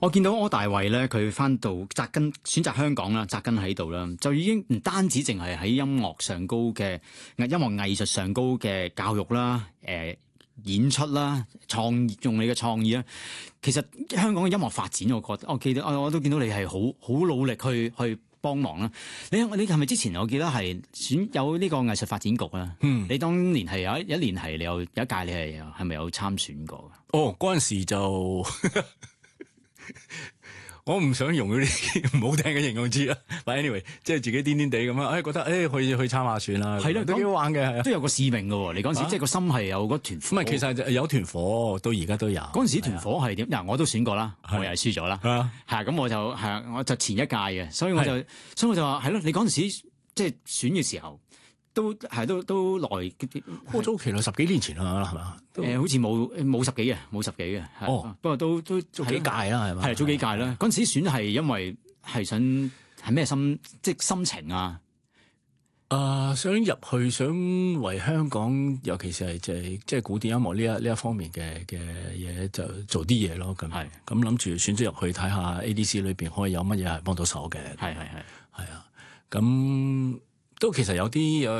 我見到柯大衛咧，佢翻到選擇香港啦，紮根喺度啦，就已經唔單止淨係喺音樂上高嘅音樂藝術上高嘅教育啦，演出啦，用你嘅創意啦。其實香港嘅音樂發展，我記得我都見到你係好努力去幫忙啦。你係咪之前我記得係有呢個藝術發展局啊？你當年係有一年係你有一屆你係咪有參選過？ 哦，嗰陣時就我唔想用嗰啲唔好聽嘅形容詞啦。But anyway， 即係自己癲癲地咁樣，覺得去參下選啦，係啦，都幾好玩嘅，係啊， 都有個使命嘅喎。你嗰陣時即係個心係有嗰團火。 唔係，其實有團火，到而家都有。 嗰陣時團火係點？嗱，我都選過啦，我又係輸咗啦。係咁，我就前一屆嘅，所以我就話係咯。你嗰陣時即係選嘅時候。都耐， 好早期啦，10幾年前啦，係嘛？ 好似冇十幾嘅， 哦， 不過都早幾屆啦，係嘛？ 係早幾屆啦。嗰陣時選係因為係想係咩心情啊？ 想入去，想為香港，尤其是係即係古典音樂呢一方面嘅嘢，就做啲嘢咯。咁諗住選咗入去睇下 ADC 裏邊可以有乜嘢係幫到手嘅。 係啊， 咁都其實有啲